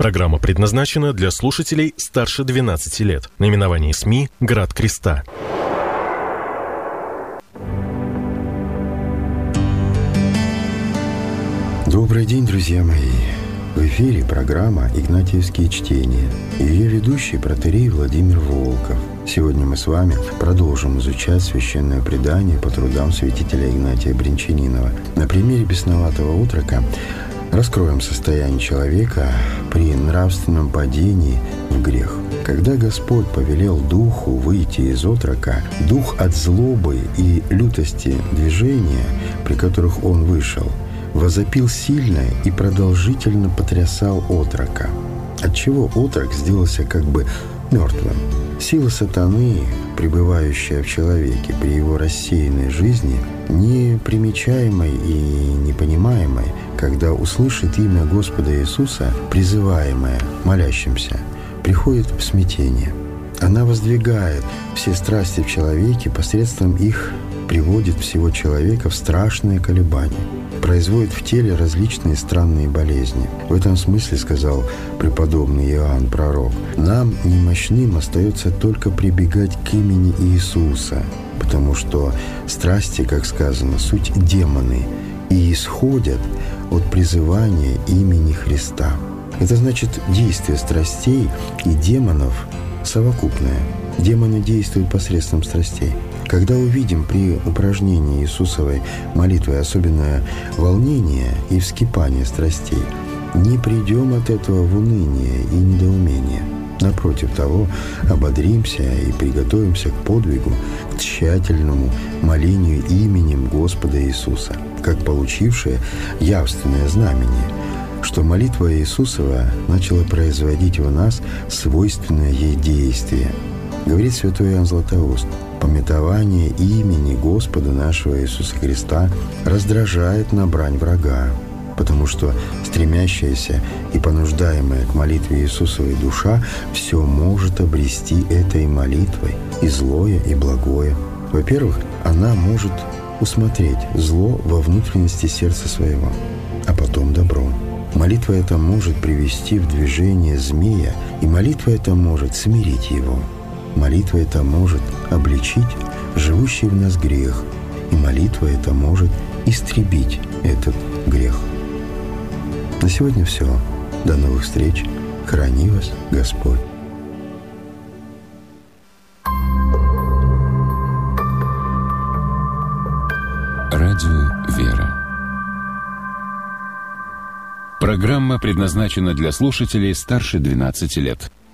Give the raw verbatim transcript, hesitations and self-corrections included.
Программа предназначена для слушателей старше двенадцати лет. Наименование СМИ «Град Креста». Добрый день, друзья мои! В эфире программа «Игнатьевские чтения» и ее ведущий протоиерей Владимир Волков. Сегодня мы с вами продолжим изучать священное предание по трудам святителя Игнатия Бринчанинова. На примере бесноватого отрока раскроем состояние человека при нравственном падении в грех. Когда Господь повелел духу выйти из отрока, дух от злобы и лютости движения, при которых он вышел, возопил сильно и продолжительно потрясал отрока, отчего отрок сделался как бы мертвым. Сила сатаны, пребывающая в человеке при его рассеянной жизни, непримечаемой и непонимаемой, когда услышит имя Господа Иисуса, призываемое молящимся, приходит в смятение. Она воздвигает все страсти в человеке, посредством их приводит всего человека в страшные колебания, производит в теле различные странные болезни. В этом смысле, сказал преподобный Иоанн Пророк, нам, немощным, остается только прибегать к имени Иисуса, потому что страсти, как сказано, суть демоны, и исходят от призывания имени Христа. Это значит, действие страстей и демонов совокупное. Демоны действуют посредством страстей. Когда увидим при упражнении Иисусовой молитвы особенное волнение и вскипание страстей, не придем от этого в уныние и недоумение. Напротив того, ободримся и приготовимся к подвигу, к тщательному молению именем Господа Иисуса, как получившее явственное знамение, что молитва Иисусова начала производить в нас свойственное ей действие. Говорит святой Иоанн Златоуст: «Памятование имени Господа нашего Иисуса Христа раздражает на брань врага, потому что стремящаяся и понуждаемая к молитве Иисусовой душа все может обрести этой молитвой и злое, и благое. Во-первых, она может усмотреть зло во внутренности сердца своего, а потом добро. Молитва эта может привести в движение змея, и молитва эта может смирить его. Молитва эта может обличить живущий в нас грех, и молитва эта может истребить этот грех». На сегодня все. До новых встреч. Храни вас Господь. Радио «Вера». Программа предназначена для слушателей старше двенадцати лет.